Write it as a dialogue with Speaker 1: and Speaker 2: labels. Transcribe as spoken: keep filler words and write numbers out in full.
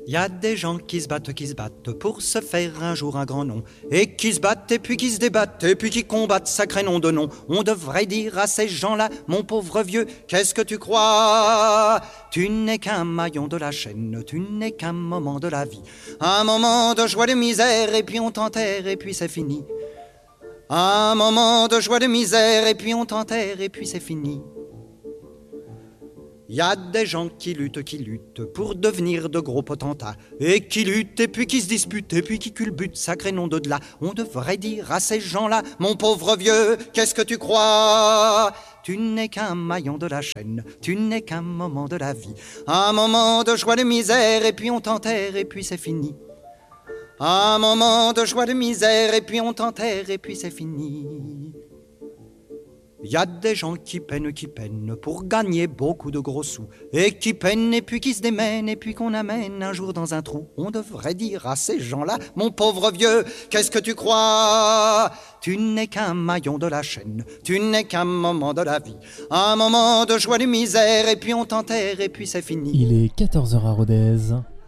Speaker 1: Y a des gens qui se battent, qui se battent pour se faire un jour un grand nom, et qui se battent et puis qui se débattent et puis qui combattent, sacré nom de nom. On devrait dire à ces gens-là, mon pauvre vieux, qu'est-ce que tu crois? Tu n'es qu'un maillon de la chaîne, tu n'es qu'un moment de la vie, un moment de joie, de misère, et puis on t'enterre et puis c'est fini. Un moment de joie, de misère, et puis on t'enterre et puis c'est fini. Y a des gens qui luttent, qui luttent pour devenir de gros potentats, et qui luttent et puis qui se disputent et puis qui culbutent, sacré nom de là. On devrait dire à ces gens-là, mon pauvre vieux, qu'est-ce que tu crois? Tu n'es qu'un maillon de la chaîne, tu n'es qu'un moment de la vie, un moment de joie, de misère, et puis on t'enterre et puis c'est fini. Un moment de joie, de misère, et puis on t'enterre et puis c'est fini. Y a des gens qui peinent, qui peinent pour gagner beaucoup de gros sous, et qui peinent et puis qui se démènent et puis qu'on amène un jour dans un trou. On devrait dire à ces gens-là, mon pauvre vieux, qu'est-ce que tu crois? Tu n'es qu'un maillon de la chaîne, tu n'es qu'un moment de la vie, un moment de joie, de misère, et puis on t'enterre et puis c'est fini.
Speaker 2: Il est quatorze heures à Rodez.